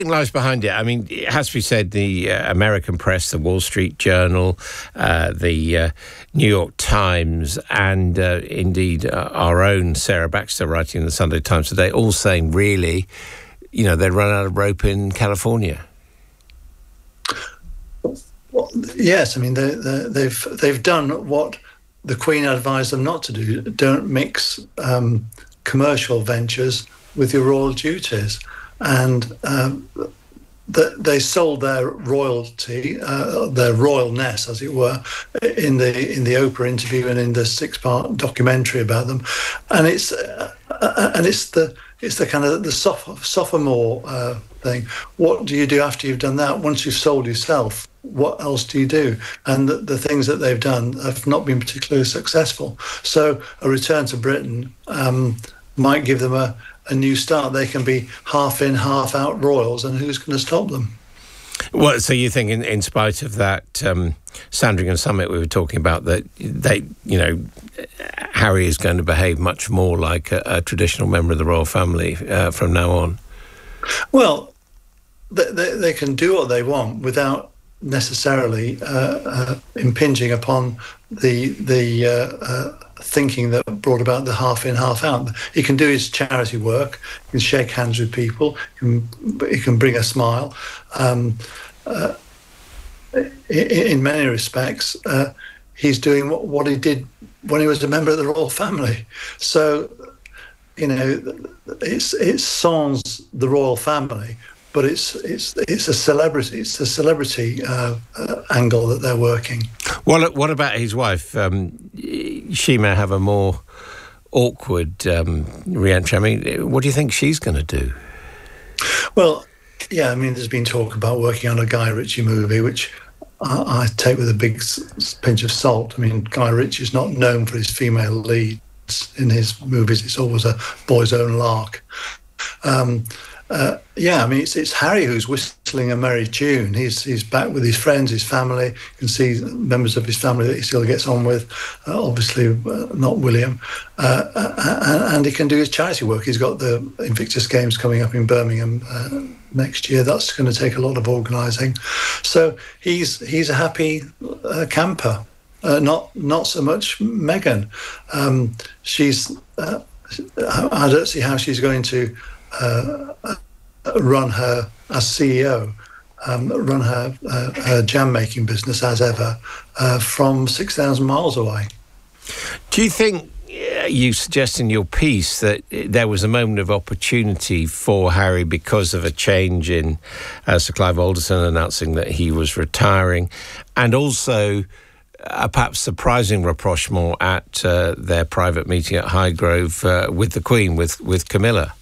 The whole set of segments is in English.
lies behind it? I mean, it has to be said, the American press, the Wall Street Journal, the New York Times, and indeed our own Sarah Baxter writing in the Sunday Times today, all saying really, they'd run out of rope in California. Well, yes, I mean they've done what the Queen advised them not to do. Don't mix commercial ventures with your royal duties. And they sold their royalty, their royalness, as it were, in the Oprah interview and in the 6-part documentary about them. And it's the kind of the sophomore thing. What do you do after you've done that? Once you've sold yourself, what else do you do? And the things that they've done have not been particularly successful. So a return to Britain might give them a new start. They can be half in, half out royals, and who's going to stop them? Well, so you think in spite of that Sandringham summit we were talking about, that Harry is going to behave much more like a traditional member of the royal family from now on? Well, they can do what they want without necessarily impinging upon the thinking that brought about the half in, half out. He can do his charity work, he can shake hands with people, he can bring a smile. In many respects, he's doing what he did when he was a member of the royal family. So, it's sans the royal family, but it's a celebrity. It's a celebrity angle that they're working. Well, what about his wife? She may have a more awkward re-entry. I mean, what do you think she's going to do? Well, yeah, I mean, there's been talk about working on a Guy Ritchie movie, which I take with a big pinch of salt. I mean, Guy Ritchie's not known for his female leads in his movies. It's always a boy's own lark. I mean, it's Harry who's whistling a merry tune. He's back with his friends, his family. You can see members of his family that he still gets on with. Obviously, not William. And he can do his charity work. He's got the Invictus Games coming up in Birmingham next year. That's going to take a lot of organising. So he's a happy camper. Not so much Meghan. I don't see how she's going to run her as CEO, run her jam making business as ever from 6,000 miles away. Do you think you suggest in your piece that there was a moment of opportunity for Harry because of a change in Sir Clive Alderson announcing that he was retiring, and also a perhaps surprising rapprochement at their private meeting at Highgrove with the Queen, with Camilla?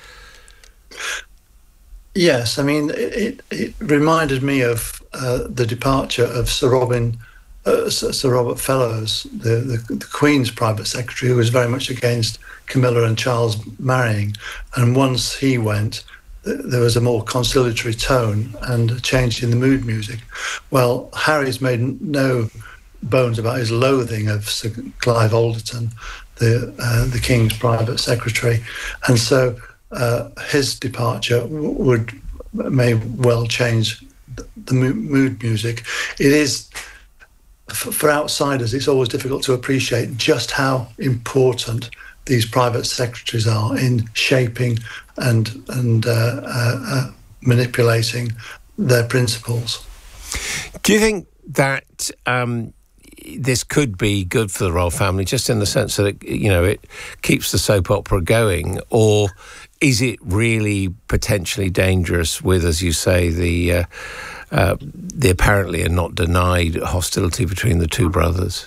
Yes, I mean, it reminded me of the departure of Sir Robert Fellows, the Queen's private secretary, who was very much against Camilla and Charles marrying. And once he went, there was a more conciliatory tone and a change in the mood music. Well, Harry's made no bones about his loathing of Sir Clive Alderson, the King's private secretary. And so his departure may well change the mood music. It is, for outsiders, it's always difficult to appreciate just how important these private secretaries are in shaping and manipulating their principles. Do you think that this could be good for the royal family, just in the sense that it keeps the soap opera going, or is it really potentially dangerous with, as you say, the apparently and not denied hostility between the two brothers?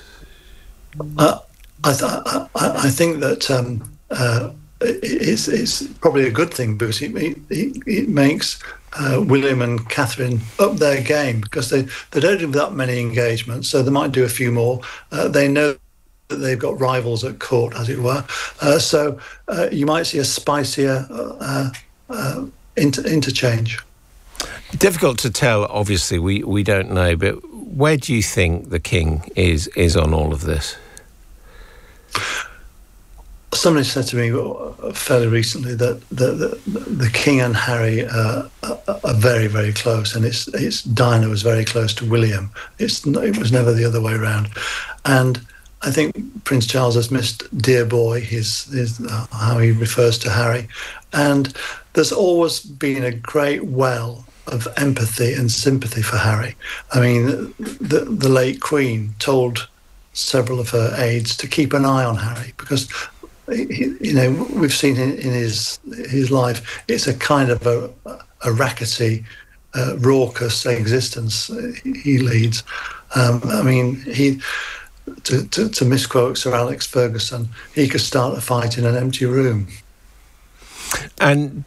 I think that it's probably a good thing, because it makes William and Catherine up their game, because they don't do that many engagements, so they might do a few more. They know that they've got rivals at court, as it were. So you might see a spicier interchange. Difficult to tell, obviously, we don't know, but where do you think the King is on all of this? somebody said to me fairly recently that the King and Harry are very, very close, and it's Diana was very close to William. It was never the other way around, and I think Prince Charles has missed "dear boy," his how he refers to Harry, and there's always been a great well of empathy and sympathy for Harry. I mean, the late Queen told several of her aides to keep an eye on Harry because, you know, we've seen in his life, it's a kind of a rackety, raucous existence he leads. I mean, to misquote Sir Alex Ferguson, he could start a fight in an empty room. And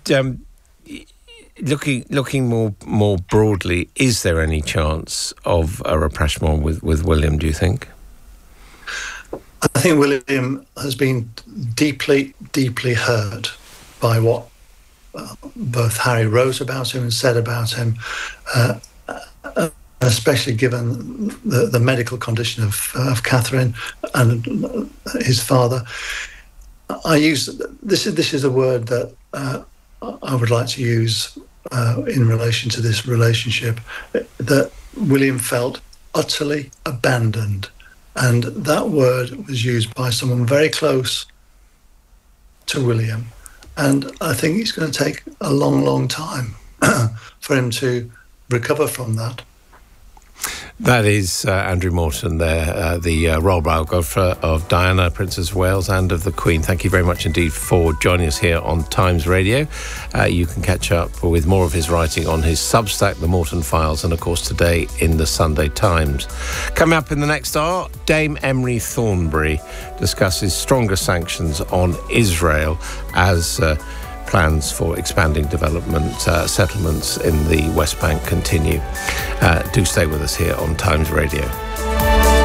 looking more broadly, is there any chance of a rapprochement with William, do you think? I think William has been deeply, deeply hurt by what both Harry wrote about him and said about him, especially given the medical condition of Catherine and his father. This is a word that I would like to use in relation to this relationship, that William felt utterly abandoned. And that word was used by someone very close to William. And I think it's going to take a long, long time for him to recover from that. That is Andrew Morton there, the royal biographer of Diana, Princess of Wales, and of the Queen. Thank you very much indeed for joining us here on Times Radio. You can catch up with more of his writing on his Substack, The Morton Files, and of course today in the Sunday Times. Coming up in the next hour, Dame Emery Thornberry discusses stronger sanctions on Israel as plans for expanding development settlements in the West Bank continue. Do stay with us here on Times Radio.